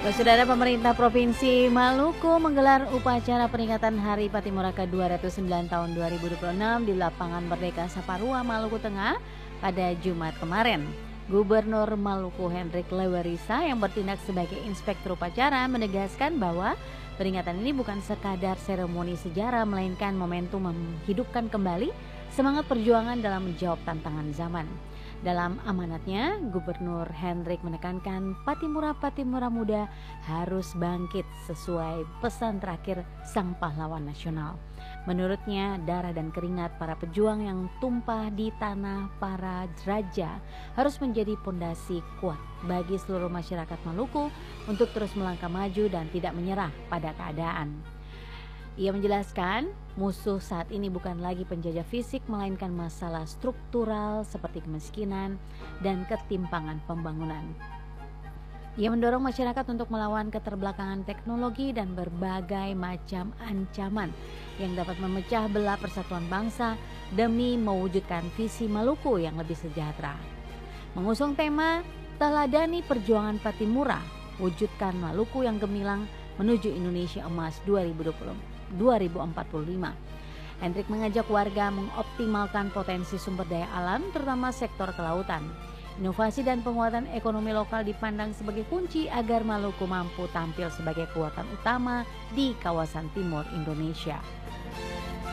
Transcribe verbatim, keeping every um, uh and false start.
Saudara, pemerintah Provinsi Maluku menggelar upacara peringatan Hari Patimura ke dua ratus sembilan tahun dua ribu dua puluh enam di Lapangan Merdeka Saparua, Maluku Tengah pada Jumat kemarin. Gubernur Maluku Hendrik Lewerisa yang bertindak sebagai inspektur upacara menegaskan bahwa peringatan ini bukan sekadar seremoni sejarah, melainkan momentum menghidupkan kembali semangat perjuangan dalam menjawab tantangan zaman. Dalam amanatnya, Gubernur Hendrik menekankan Patimura-Patimura muda harus bangkit sesuai pesan terakhir Sang Pahlawan Nasional. Menurutnya, darah dan keringat para pejuang yang tumpah di tanah para raja harus menjadi pondasi kuat bagi seluruh masyarakat Maluku untuk terus melangkah maju dan tidak menyerah pada keadaan. Ia menjelaskan, musuh saat ini bukan lagi penjajah fisik, melainkan masalah struktural seperti kemiskinan dan ketimpangan pembangunan. Ia mendorong masyarakat untuk melawan keterbelakangan teknologi dan berbagai macam ancaman yang dapat memecah belah persatuan bangsa demi mewujudkan visi Maluku yang lebih sejahtera. Mengusung tema Teladani Perjuangan Patimura, wujudkan Maluku yang gemilang menuju Indonesia Emas dua ribu empat puluh lima. Hendrik mengajak warga mengoptimalkan potensi sumber daya alam, terutama sektor kelautan. Inovasi dan penguatan ekonomi lokal dipandang sebagai kunci agar Maluku mampu tampil sebagai kekuatan utama di kawasan timur Indonesia.